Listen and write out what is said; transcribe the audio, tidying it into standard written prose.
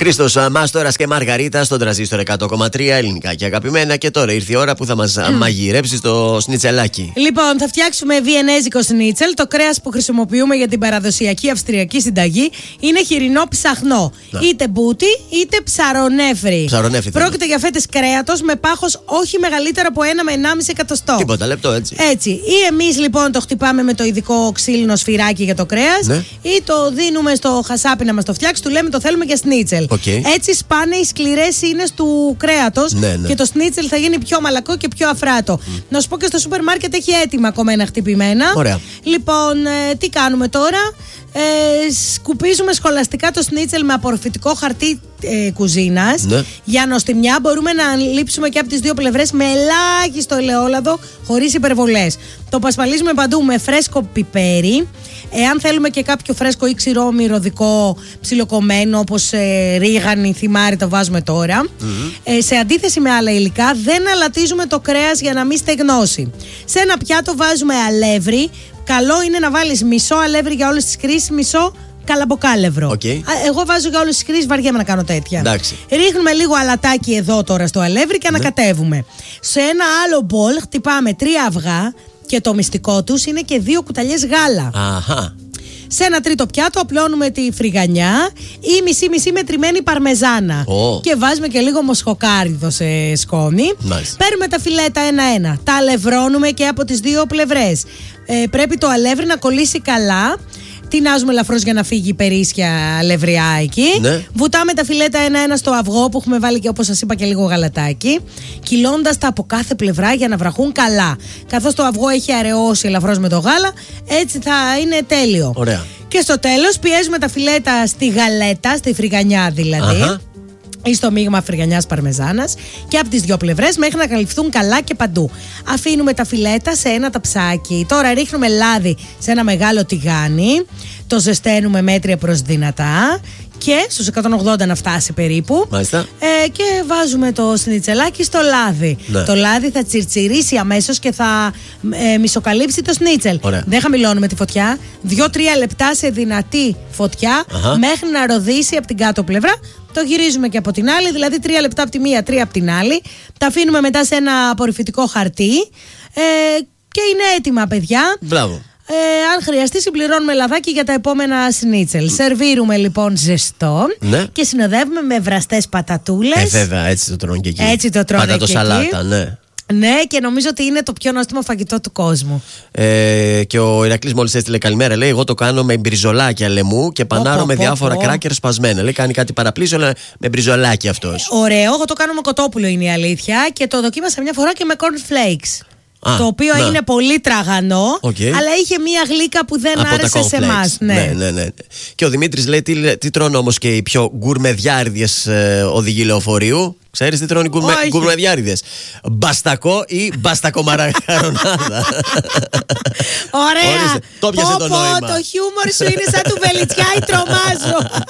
Χρήστος Μάστορας και Μαργαρίτα στον Τρανζίστορ 100,3 ελληνικά και αγαπημένα. Και τώρα ήρθε η ώρα που θα μας μαγειρέψει το σνιτσελάκι. Λοιπόν, θα φτιάξουμε βιενέζικο σνίτσελ. Το κρέας που χρησιμοποιούμε για την παραδοσιακή αυστριακή συνταγή είναι χοιρινό ψαχνό. Είτε μπούτι είτε ψαρονέφρι. Πρόκειται για φέτες κρέατος με πάχος όχι μεγαλύτερο από 1 με 1,5 εκατοστό. Τίποτα, λεπτό έτσι. Έτσι. Ή εμείς λοιπόν το χτυπάμε με το ειδικό ξύλινο σφυράκι για το κρέας, ναι. Ή το δίνουμε στο χασάπι να μας το φτιάξει, του λέμε το θέλουμε για σνίτσελ. Έτσι σπάνε οι σκληρές ίνες του κρέατος, ναι. Και το σνίτσελ θα γίνει πιο μαλακό και πιο αφράτο. Να σου πω και στο σούπερ μάρκετ έχει έτοιμα κομμένα χτυπημένα. Ωραία. Λοιπόν, τι κάνουμε τώρα? Σκουπίζουμε σχολαστικά το σνίτσελ με απορροφητικό χαρτί κουζίνας. Ναι. Για νοστιμιά μπορούμε να λείψουμε και από τις δύο πλευρές με ελάχιστο ελαιόλαδο, χωρίς υπερβολές. Το πασπαλίζουμε παντού με φρέσκο πιπέρι. Εάν θέλουμε και κάποιο φρέσκο ή ξηρό μυρωδικό ψιλοκομμένο, όπως ρίγανη, θυμάρι, το βάζουμε τώρα. Σε αντίθεση με άλλα υλικά, δεν αλατίζουμε το κρέας για να μην στεγνώσει. Σε ένα πιάτο βάζουμε αλεύρι. Καλό είναι να βάλεις μισό αλεύρι για όλες τις κρίσεις, μισό καλαμποκάλευρο. Εγώ βάζω για όλες τις κρίσεις, βαριέμαι να κάνω τέτοια. Εντάξει. Ρίχνουμε λίγο αλατάκι εδώ τώρα στο αλεύρι και ανακατεύουμε. Σε ένα άλλο μπολ χτυπάμε 3 αυγά και το μυστικό τους είναι και 2 κουταλιές γάλα. Αχα. Σε ένα τρίτο πιάτο απλώνουμε τη φρυγανιά ή μισή μετρημένη παρμεζάνα. Και βάζουμε και λίγο μοσχοκάριδο σε σκόνη. Παίρνουμε τα φιλέτα ένα-ένα. Τα αλευρώνουμε και από τις δύο πλευρές. Πρέπει το αλεύρι να κολλήσει καλά. Τινάζουμε ελαφρώς για να φύγει η περίσσια αλευριά εκεί. Ναι. Βουτάμε τα φιλέτα ένα-ένα στο αυγό που έχουμε βάλει και όπως σας είπα και λίγο γαλατάκι. Κυλώντας τα από κάθε πλευρά για να βραχούν καλά. Καθώς το αυγό έχει αραιώσει ελαφρώς με το γάλα, έτσι θα είναι τέλειο. Ωραία. Και στο τέλος πιέζουμε τα φιλέτα στη γαλέτα, στη φρυγανιά δηλαδή. Ή στο μείγμα φρυγανιάς παρμεζάνας και από τις δύο πλευρές μέχρι να καλυφθούν καλά και παντού. Αφήνουμε τα φιλέτα σε ένα ταψάκι. Τώρα ρίχνουμε λάδι σε ένα μεγάλο τηγάνι. Το ζεσταίνουμε μέτρια προς δυνατά και στους 180 να φτάσει περίπου. Και βάζουμε το σνιτσελάκι στο λάδι. Ναι. Το λάδι θα τσιρτσιρίσει αμέσως και θα μισοκαλύψει το σνίτσελ. Ωραία. Δεν χαμηλώνουμε τη φωτιά. 2-3 λεπτά σε δυνατή φωτιά μέχρι να ροδίσει από την κάτω πλευρά. Το γυρίζουμε και από την άλλη, δηλαδή 3 λεπτά από τη μία, 3 από την άλλη. Τα αφήνουμε μετά σε ένα απορρυφητικό χαρτί και είναι έτοιμα, παιδιά. Μπράβο. Αν χρειαστεί, συμπληρώνουμε λαδάκι για τα επόμενα σνίτσελ. Σερβίρουμε λοιπόν ζεστό και συνοδεύουμε με βραστές πατατούλες. Βέβαια, έτσι το τρώνε και εκεί. Έτσι το τρώνε και εκεί. Πατατοσαλάτα, ναι. Ναι, και νομίζω ότι είναι το πιο νόστιμο φαγητό του κόσμου. Και ο Ηρακλής μόλις έστειλε καλημέρα. Λέει: εγώ το κάνω με μπριζολάκια λεμού και πανάρω με διάφορα κράκερ σπασμένα. Λέει: κάνει κάτι παραπλήσιο, αλλά με μπριζολάκι αυτός. Ωραίο, εγώ το κάνω με κοτόπουλο, είναι η αλήθεια. Και το δοκίμασα μια φορά και με corn flakes. Το οποίο είναι πολύ τραγανό, αλλά είχε μία γλύκα που δεν άρεσε σε εμάς. Ναι. Και ο Δημήτρης λέει: τι τρώνε όμως και οι πιο γκουρμεδιάριδες οδηγοί λεωφορείου? Ξέρεις τι τρώνε οι γκουρμεδιάριδες? Μπαστακό ή μπαστακομαραγαρονάδα. Ωραία. Το πιάσε το νόημα. Το χιούμορ σου είναι σαν του Βελιτσιά ή τρομάζω.